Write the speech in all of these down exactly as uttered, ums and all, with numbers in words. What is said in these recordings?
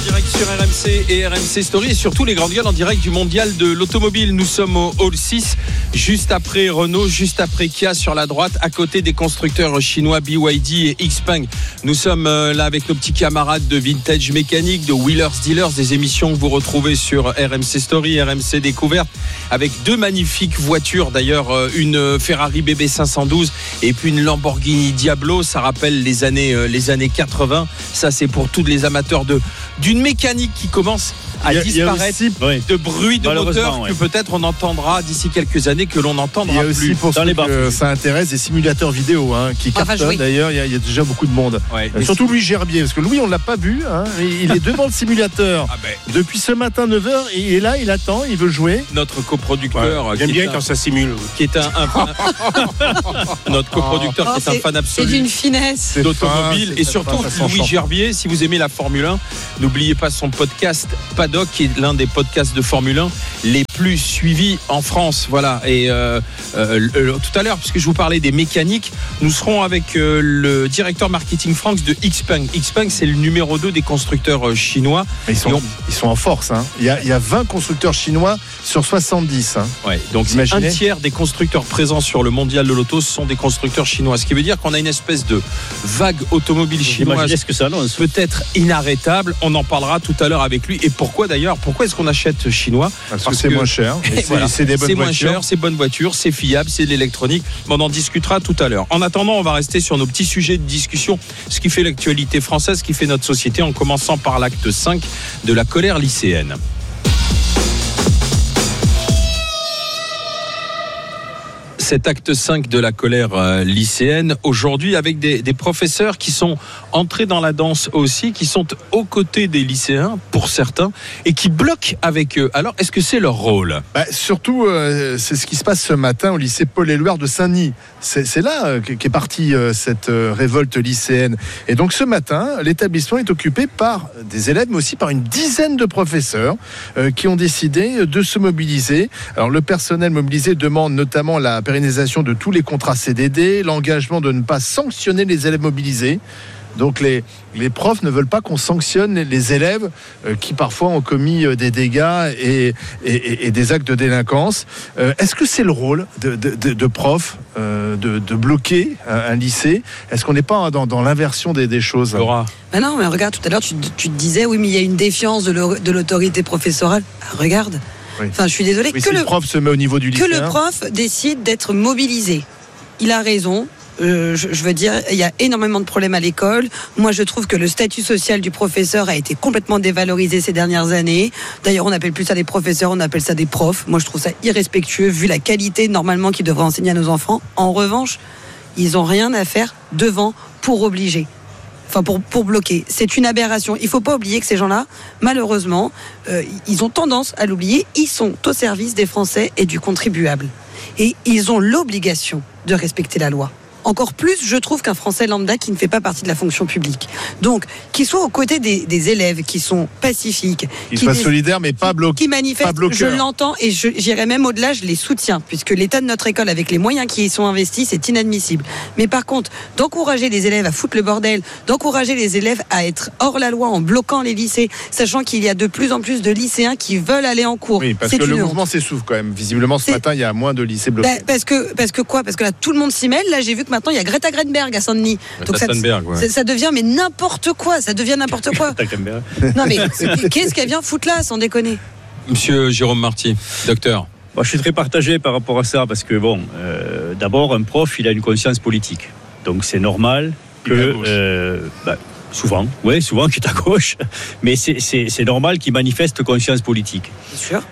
direct sur R M C et R M C Story et surtout les grandes gueules en direct du mondial de l'automobile. Nous sommes au Hall six, juste après Renault, juste après Kia sur la droite, à côté des constructeurs chinois B Y D et Xpeng. Nous sommes là avec nos petits camarades de Vintage Mécanique, de Wheelers Dealers, des émissions que vous retrouvez sur R M C Story, R M C Découverte, avec deux magnifiques voitures d'ailleurs, une Ferrari B B cinq cent douze et puis une Lamborghini Diablo. Ça rappelle les années, les années quatre-vingts. Ça, c'est pour tous les amateurs de, d'une mécanique qui commence à il y a, disparaître, il y a aussi, de bruit de moteur ouais. que peut-être on entendra d'ici quelques années, que l'on n'entendra plus. Il y a aussi, pour dans ceux les que ça intéresse, des simulateurs vidéo hein, qui enfin, cartonnent. D'ailleurs, il y, a, il y a déjà beaucoup de monde. Ouais, euh, surtout Louis Gerbier, parce que Louis, on ne l'a pas vu. Hein, il est devant le simulateur ah ben. depuis ce matin neuf heures. Et il est là, il attend, il veut jouer. Notre coproducteur. Ouais, j'aime bien un, quand ça simule. Qui est un, un notre coproducteur oh, qui est, est un fan absolu. C'est d'une finesse d'automobile. Fin, et surtout, fin, Louis Gerbier, si vous aimez la Formule un, n'oubliez pas son podcast Paddock, qui est l'un des podcasts de Formule un les plus suivis en France. Voilà. Et euh, euh, tout à l'heure, puisque je vous parlais des mécaniques, nous serons avec euh, le directeur marketing France de Xpeng. Xpeng, c'est le numéro deux des constructeurs euh, chinois. Ils sont, on... ils sont en force. Hein. Il, y a, il y a vingt constructeurs chinois sur soixante-dix. Hein. Ouais, donc c'est un tiers des constructeurs présents sur le mondial de l'auto, ce sont des constructeurs chinois. Ce qui veut dire qu'on a une espèce de vague automobile chinoise ce que ça annonce. peut-être inarrêtable. On en parlera tout à l'heure avec lui. Et pourquoi d'ailleurs Pourquoi est-ce qu'on achète chinois? Parce, Parce que c'est que... moins cher. Et c'est, voilà. c'est des bonnes c'est moins voitures. cher, c'est bonne voiture, c'est fiable, c'est de l'électronique. On en discutera tout à l'heure. En attendant, on va rester sur nos petits sujets de discussion, ce qui fait l'actualité française, ce qui fait notre société, en commençant par l'acte cinq de la colère lycéenne. Cet acte cinq de la colère euh, lycéenne, aujourd'hui avec des, des professeurs qui sont entrés dans la danse aussi, qui sont aux côtés des lycéens pour certains et qui bloquent avec eux. Alors, est-ce que c'est leur rôle ? bah, Surtout, euh, c'est ce qui se passe ce matin au lycée Paul-Éluard de Saint-Denis. C'est, c'est là euh, qu'est partie euh, cette euh, révolte lycéenne. Et donc ce matin, l'établissement est occupé par des élèves, mais aussi par une dizaine de professeurs euh, qui ont décidé de se mobiliser. Alors le personnel mobilisé demande notamment la pérennisation de tous les contrats C D D, l'engagement de ne pas sanctionner les élèves mobilisés. Donc les, les profs ne veulent pas qu'on sanctionne les élèves euh, qui parfois ont commis euh, des dégâts et, et, et des actes de délinquance. Euh, est-ce que c'est le rôle de, de, de, de profs euh, de, de bloquer un, un lycée ? Est-ce qu'on n'est pas dans, dans l'inversion des, des choses ? Laura. Ben non, mais regarde, tout à l'heure tu, tu te disais, oui, mais il y a une défiance de, le, de l'autorité professorale. Ah, regarde. Oui. Enfin, je suis désolée. Oui, que si le, le prof se met au niveau du lycée. Que le prof décide d'être mobilisé. Il a raison. Euh, je, je veux dire, il y a énormément de problèmes à l'école. Moi, je trouve que le statut social du professeur a été complètement dévalorisé ces dernières années. D'ailleurs, on n'appelle plus ça des professeurs, on appelle ça des profs. Moi, je trouve ça irrespectueux vu la qualité normalement qu'ils devraient enseigner à nos enfants. En revanche, ils n'ont rien à faire devant pour obliger. Enfin, pour, pour bloquer. C'est une aberration. Il ne faut pas oublier que ces gens-là, malheureusement, euh, ils ont tendance à l'oublier. Ils sont au service des Français et du contribuable. Et ils ont l'obligation de respecter la loi. Encore plus, je trouve, qu'un Français lambda qui ne fait pas partie de la fonction publique. Donc, qu'ils soient aux côtés des, des élèves qui sont pacifiques, qui soient solidaires, mais pas bloqués, qui manifestent. Je l'entends et je, j'irai même au-delà. Je les soutiens, puisque l'état de notre école, avec les moyens qui y sont investis, c'est inadmissible. Mais par contre, d'encourager les élèves à foutre le bordel, d'encourager les élèves à être hors la loi en bloquant les lycées, sachant qu'il y a de plus en plus de lycéens qui veulent aller en cours. Oui, parce c'est que le honte. mouvement s'essouffle quand même. Visiblement, ce c'est... matin, il y a moins de lycées bloqués. Bah, parce que parce que quoi Parce que là, tout le monde s'y mêle. Là, j'ai vu que maintenant il y a Greta Grunberg à Saint-Denis. Donc ça, ouais. ça, ça devient mais n'importe quoi. Ça devient n'importe quoi. Non mais qu'est-ce qu'elle vient foutre là, sans déconner ? Monsieur Jérôme Marty, docteur. Moi, je suis très partagé par rapport à ça parce que bon, euh, d'abord un prof, il a une conscience politique, donc c'est normal que euh, bah, souvent, ouais, souvent qu'il est à gauche, mais c'est, c'est, c'est normal qu'il manifeste conscience politique. C'est sûr.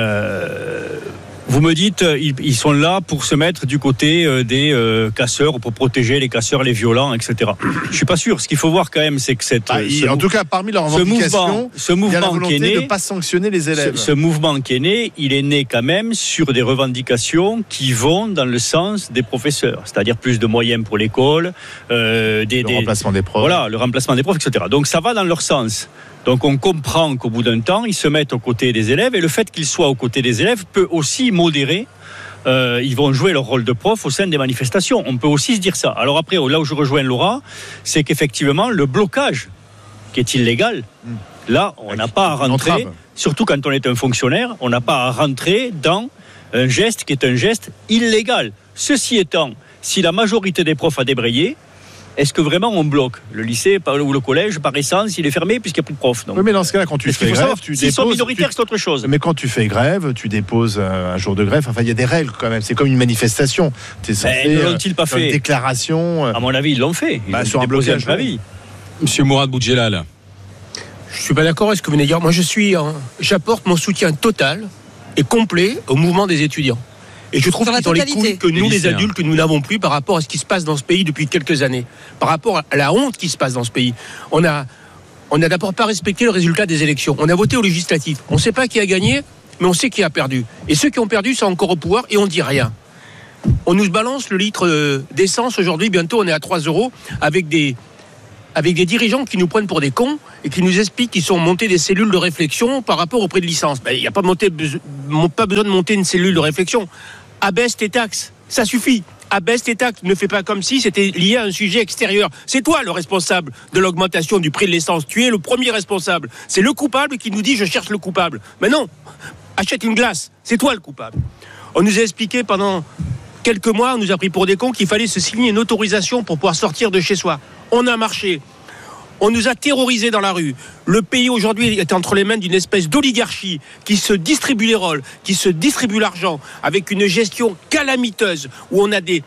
Euh, Vous me dites, ils, ils sont là pour se mettre du côté euh, des euh, casseurs, pour protéger les casseurs, les violents, et cetera. Je suis pas sûr. Ce qu'il faut voir quand même, c'est que cette... Bah, il, en tout cas, parmi leurs revendications, ce mouvement, ce il y a la mouvement qui est né, de ne pas sanctionner les élèves. Ce, ce mouvement qui est né, il est né quand même sur des revendications qui vont dans le sens des professeurs, c'est-à-dire plus de moyens pour l'école, euh, des, le des, remplacement des profs. Voilà, le remplacement des profs, et cetera. Donc ça va dans leur sens. Donc on comprend qu'au bout d'un temps, ils se mettent aux côtés des élèves, et le fait qu'ils soient aux côtés des élèves peut aussi modérer. Euh, ils vont jouer leur rôle de prof au sein des manifestations. On peut aussi se dire ça. Alors après, là où je rejoins Laura, c'est qu'effectivement, le blocage, qui est illégal, mmh. Là, on n'a pas à rentrer, surtout quand on est un fonctionnaire, on n'a pas à rentrer dans un geste qui est un geste illégal. Ceci étant, si la majorité des profs a débrayé, est-ce que vraiment on bloque le lycée ou le collège par essence, il est fermé puisqu'il n'y a plus de profs? Oui, mais dans ce cas-là, quand tu fais grève, savoir, tu s'ils déposes... sont minoritaires, tu... c'est autre chose. Mais quand tu fais grève, tu déposes un jour de grève. Enfin, il y a des règles quand même. C'est comme une manifestation. T'es censé, mais ne l'ont-ils pas fait? Une déclaration. À mon avis, ils l'ont fait. Ils bah, ont sur un blocage. Avis. Monsieur Mourad Boudjelal. Je ne suis pas d'accord avec ce que vous venez de dire. Moi, je suis, hein, j'apporte mon soutien total et complet au mouvement des étudiants. Et je trouve qu'ils ont les couilles que nous, les adultes, que nous n'avons plus par rapport à ce qui se passe dans ce pays depuis quelques années. Par rapport à la honte qui se passe dans ce pays. On a, on n'a d'abord pas respecté le résultat des élections. On a voté aux législatives. On ne sait pas qui a gagné, mais on sait qui a perdu. Et ceux qui ont perdu sont encore au pouvoir et on ne dit rien. On nous balance le litre d'essence aujourd'hui. Bientôt, on est à trois euros avec des... avec des dirigeants qui nous prennent pour des cons et qui nous expliquent qu'ils sont montés des cellules de réflexion par rapport au prix de licence. Ben, il n'y a pas, monté, pas besoin de monter une cellule de réflexion. Abaisse tes taxes, ça suffit. Abaisse tes taxes, ne fais pas comme si c'était lié à un sujet extérieur. C'est toi le responsable de l'augmentation du prix de l'essence. Tu es le premier responsable. C'est le coupable qui nous dit « je cherche le coupable ». Mais non, achète une glace, c'est toi le coupable. On nous a expliqué pendant quelques mois, on nous a pris pour des cons qu'il fallait se signer une autorisation pour pouvoir sortir de chez soi. On a marché. On nous a terrorisés dans la rue. Le pays aujourd'hui est entre les mains d'une espèce d'oligarchie qui se distribue les rôles, qui se distribue l'argent, avec une gestion calamiteuse où on a des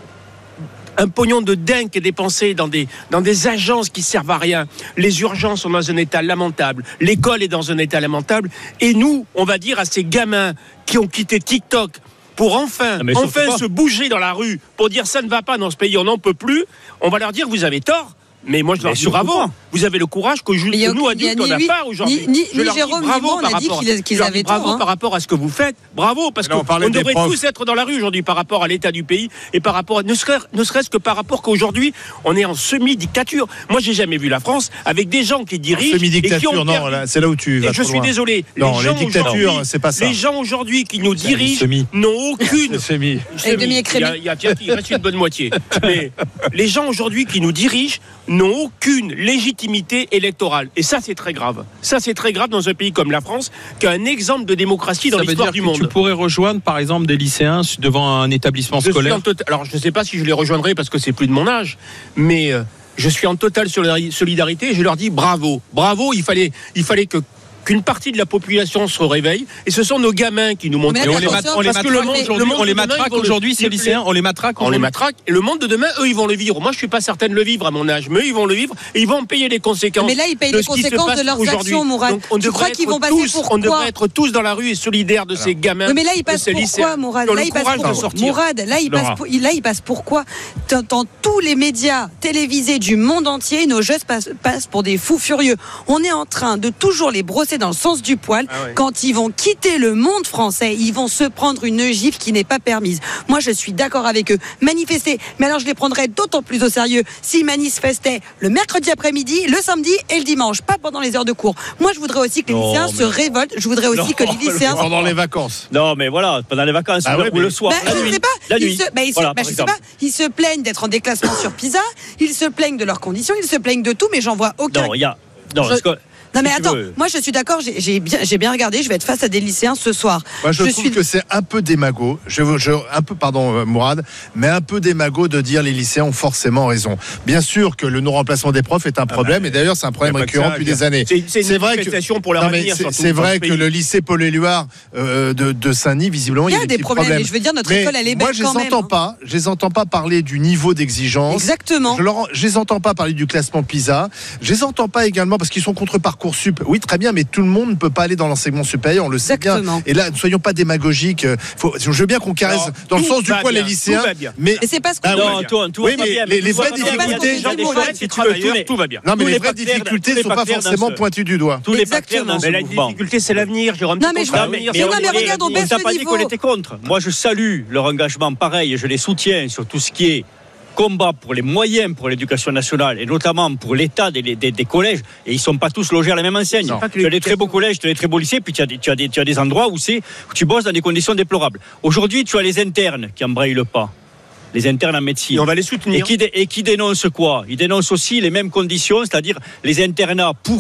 un pognon de dingue qui est dépensé dans des, dans des agences qui servent à rien. Les urgences sont dans un état lamentable. L'école est dans un état lamentable. Et nous, on va dire à ces gamins qui ont quitté TikTok pour enfin, ah enfin se bouger dans la rue, pour dire ça ne va pas dans ce pays, on n'en peut plus, on va leur dire vous avez tort. Mais moi je leur dis bravo, vous avez le courage que, je, que nous adultes on n'a pas aujourd'hui. Ni, je ni leur Jérôme dis bravo Vivant, par on a dit rapport, qu'ils, qu'ils avaient bravo tort, hein. par rapport à ce que vous faites, bravo parce qu'on devrait tous être dans la rue aujourd'hui par rapport à l'état du pays et par rapport à, ne, serait, ne serait-ce que par rapport qu'aujourd'hui on est en semi-dictature. Moi j'ai jamais vu la France avec des gens qui dirigent semi-dictature, et qui ont non, là, c'est là où tu vas et je suis loin. désolé. Non, les, les dictatures, c'est pas ça. Les gens aujourd'hui qui nous dirigent n'ont aucune. Semi. Semi. Il y a, il y a, il reste une bonne moitié. Mais les gens aujourd'hui qui nous dirigent n'ont aucune légitimité électorale. Et ça, c'est très grave. Ça, c'est très grave dans un pays comme la France, qui a un exemple de démocratie dans ça l'histoire veut dire du que monde. Tu pourrais rejoindre, par exemple, des lycéens devant un établissement je scolaire tota- Alors, je ne sais pas si je les rejoindrai parce que c'est plus de mon âge, mais euh, je suis en totale solidarité et je leur dis bravo. Bravo, il fallait, il fallait que qu'une partie de la population se réveille et ce sont nos gamins qui nous montrent. Et on les, mat- on les matraque aujourd'hui, on les matraque aujourd'hui ces lycéens, on les matraque on les matraque et le monde de demain, eux ils vont le vivre. Moi je suis pas certaine de le vivre à mon âge, mais eux ils vont le vivre et ils vont en payer les conséquences. Mais là ils payent de les conséquences de leurs actions, Mourad. Tu crois qu'ils vont passer pour quoi? On devrait être tous dans la rue et solidaires de ces gamins. Mais là ils passent pour quoi, Mourad? Là ils passent pour Mourad, là ils passent pour là ils passent pour quoi? Dans tous les médias télévisés du monde entier, nos jeunes passent pour des fous furieux. On est en train de toujours les brosser dans le sens du poil. Ah ouais. Quand ils vont quitter le monde français, ils vont se prendre une gifle qui n'est pas permise. Moi, je suis d'accord avec eux. Manifester, mais alors je les prendrais d'autant plus au sérieux s'ils manifestaient le mercredi après-midi, le samedi et le dimanche, pas pendant les heures de cours. Moi, je voudrais aussi que les non, lycéens mais... se révoltent. Je voudrais aussi non, que les lycéens pendant les vacances. Non, mais voilà, pendant les vacances ah ouais, ou mais... le soir, bah, la je nuit. Sais pas. La ils nuit. Se... Bah, ils voilà, se... bah, je sais pas. Ils se plaignent d'être en déclassement sur PISA. Ils se plaignent de leurs conditions. Ils se plaignent de tout, mais j'en vois aucun. Non, il y a. Non, je... que... Non mais attends, moi je suis d'accord, j'ai, j'ai, bien, j'ai bien regardé, je vais être face à des lycéens ce soir. Moi je, je trouve suis... que c'est un peu démago, je, je, un peu, pardon Mourad, mais un peu démago de dire les lycéens ont forcément raison. Bien sûr que le non-remplacement des profs est un problème, ah bah, et d'ailleurs c'est un problème récurrent depuis des années. C'est, c'est, c'est vrai que pour leur avenir, c'est, c'est vrai que le lycée Paul-Éluard euh, de, de Saint-Denis, visiblement, il y a, il y a des, des problèmes. problèmes. Et je veux dire, notre mais école elle est belle moi, je quand les entends même. Pas, je les entends pas parler du niveau d'exigence. Exactement. Je, leur, je les entends pas parler du classement PISA. Je les entends pas également parce qu'ils sont contre Parcoursup. Oui, très bien. Mais tout le monde ne peut pas aller dans l'enseignement supérieur, on le sait bien. Et là, ne soyons pas démagogiques. Faut, je veux bien qu'on caresse non, dans le sens du poil les lycéens. Mais, mais c'est pas ce qu'on ah, non, Antoine, tout oui, va mais bien. Les, les vraies difficultés, si tu veux, tout va bien. Non, mais les vraies difficultés ne sont pas forcément pointues du doigt. Tous les facteurs dans ce mais la difficulté, c'est l'avenir, Jérôme. Non, mais je regarde, on baisse le niveau. On n'a pas dit qu'on était contre. Moi, je salue leur engagement pareil, je les soutiens sur tout ce qui est combat pour les moyens pour l'éducation nationale et notamment pour l'état des, des, des collèges, et ils ne sont pas tous logés à la même enseigne. Tu as des très beaux collèges, tu as des très beaux lycées, puis tu as des, tu as des, tu as des endroits où, c'est, où tu bosses dans des conditions déplorables. Aujourd'hui, tu as les internes qui embrayent le pas, les internes en médecine. Et on va les soutenir. Et qui, dé, et qui dénoncent quoi? Ils dénoncent aussi les mêmes conditions, c'est-à-dire les internats pourris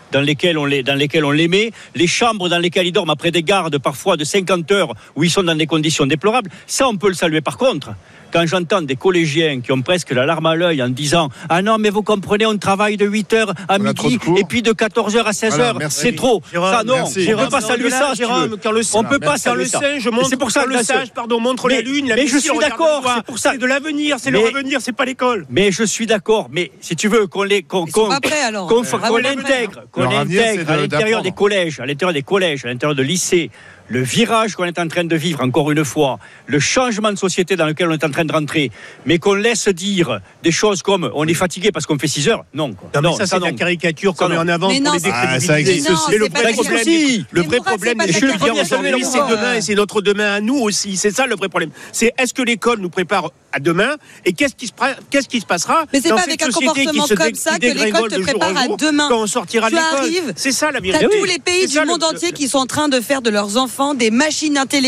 dans lesquels on les, dans lesquels on les met, les chambres dans lesquelles ils dorment après des gardes parfois de cinquante heures où ils sont dans des conditions déplorables. Ça, on peut le saluer. Par contre, quand j'entends des collégiens qui ont presque la larme à l'œil en disant « Ah non, mais vous comprenez, on travaille de huit heures à midi et puis de quatorze heures à seize heures, voilà, c'est trop. » Ça, non, merci. on ne peut pas saluer ça, Jérôme, quand le, on peut pas saluer ça. Je montre, c'est pour ça que le sage, pardon, montre mais, la lune, la mais mission, je suis d'accord, c'est pour ça. C'est de l'avenir, c'est mais, le revenir, c'est pas l'école. Mais je suis d'accord, mais si tu veux qu'on les, qu'on, qu'on, prêts, qu'on, qu'on, qu'on l'intègre, qu'on l'intègre à l'intérieur des collèges, à l'intérieur des collèges, à l'intérieur de lycées, le virage qu'on est en train de vivre, encore une fois, le changement de société dans lequel on est en train de rentrer, mais qu'on laisse dire des choses comme on est fatigué parce qu'on fait six heures, non. Quoi. Non, non ça, ça c'est non. la caricature qu'on met en avant mais pour non, les décrédibiliser. Ah, existe aussi. Mais le vrai problème, aussi. le vrai problème, c'est aujourd'hui, c'est demain et c'est notre demain à nous aussi. C'est ça le vrai problème. C'est est-ce que l'école nous prépare à demain et qu'est-ce qui se, qu'est-ce qui se passera mais c'est dans pas cette avec un comportement dé, comme ça que l'école te prépare à demain. Quand on sortira de l'école, arrives, c'est ça la vérité. T'as tous les pays du monde entier qui sont en train de faire de leurs enfants des machines intellectuelles